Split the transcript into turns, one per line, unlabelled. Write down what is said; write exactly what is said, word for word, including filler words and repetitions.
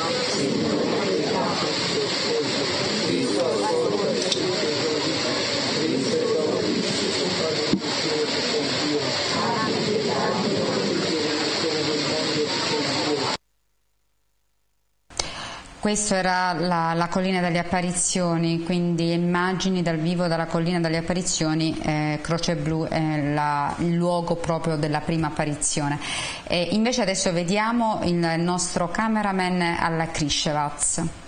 Questa era la, la collina delle apparizioni, quindi immagini dal vivo dalla collina delle apparizioni. eh, Croce Blu è la, il luogo proprio della prima apparizione. E invece adesso vediamo il nostro cameraman alla Krishevaz.